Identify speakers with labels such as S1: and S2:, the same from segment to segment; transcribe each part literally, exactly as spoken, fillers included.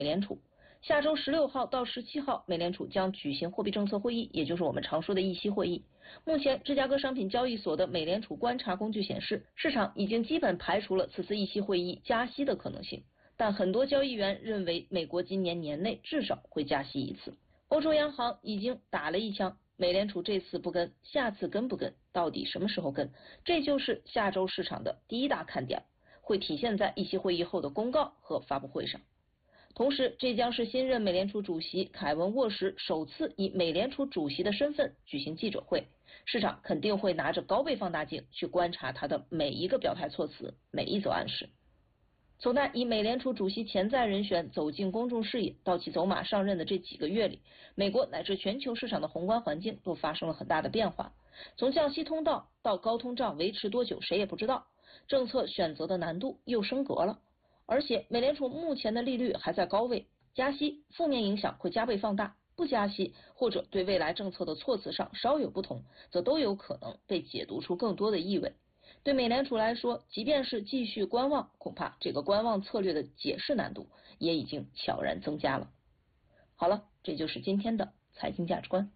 S1: 联储。下周十六号到十七号，美联储将举行货币政策会议，也就是我们常说的议息会议。目前，芝加哥商品交易所的美联储观察工具显示，市场已经基本排除了此次议息会议加息的可能性，但很多交易员认为美国今年年内至少会加息一次。欧洲央行已经打了一枪，美联储这次不跟，下次跟不跟，到底什么时候跟？这就是下周市场的第一大看点，会体现在议息会议后的公告和发布会上。同时，这将是新任美联储主席凯文沃什首次以美联储主席的身份举行记者会，市场肯定会拿着高倍放大镜去观察他的每一个表态措辞，每一则暗示。从他以美联储主席潜在人选走进公众视野到其走马上任的这几个月里，美国乃至全球市场的宏观环境都发生了很大的变化。从降息通道到高通胀维持多久谁也不知道，政策选择的难度又升格了。而且美联储目前的利率还在高位，加息负面影响会加倍放大，不加息或者对未来政策的措辞上稍有不同，则都有可能被解读出更多的意味。对美联储来说，即便是继续观望，恐怕这个观望策略的解释难度也已经悄然增加了。好了，这就是今天的财经价值观。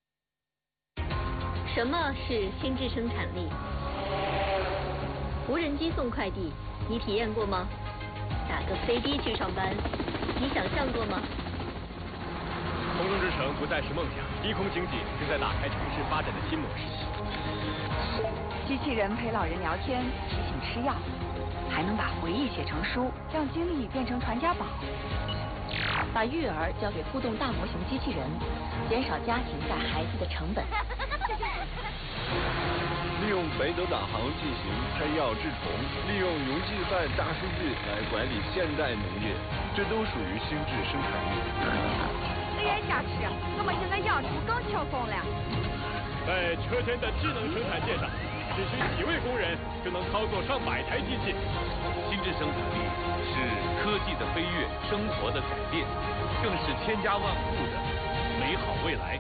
S2: 什么是心智生产力？无人机送快递，你体验过吗？打个飞的去上班，你想象过吗？
S3: 空中之城不再是梦想，低空经济正在打开城市发展的新模式。
S4: 机器人陪老人聊天，提醒吃药，还能把回忆写成书，让经历变成传家宝。把育儿交给互动大模型机器人，减少家庭带孩子的成本。
S5: 利用北斗导航进行摘药治虫，利用云计算大数据来管理现代农业，这都属于心智生产力。
S6: 这也瞎吃，我们现在养猪更轻松了。
S3: 在车间的智能生产线上，只需几位工人就能操作上百台机器。
S7: 心智生产力是科技的飞跃，生活的改变，更是千家万户的美好未来。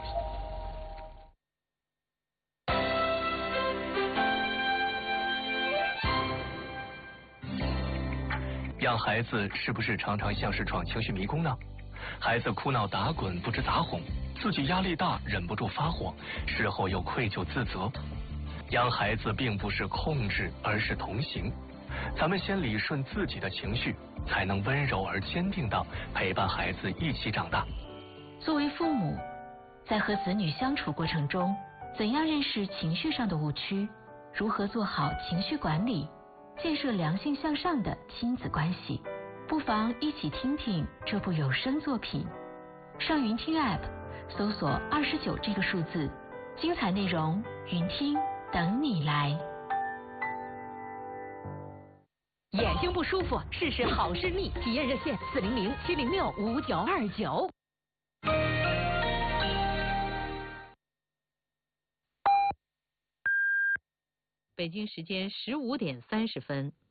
S8: 养孩子是不是常常像是闯情绪迷宫呢？孩子哭闹打滚不知咋哄，自己压力大忍不住发火，事后又愧疚自责。养孩子并不是控制，而是同行。咱们先理顺自己的情绪，才能温柔而坚定地陪伴孩子一起长大。
S9: 作为父母，在和子女相处过程中，怎样认识情绪上的误区？如何做好情绪管理？建设良性向上的亲子关系，不妨一起听听这部有声作品。上云听 App 搜索二十九这个数字，精彩内容云听等你来。
S10: 眼睛不舒服，试试好视力，体验热线四零零七零六五九二九。北京时间十五点三十分。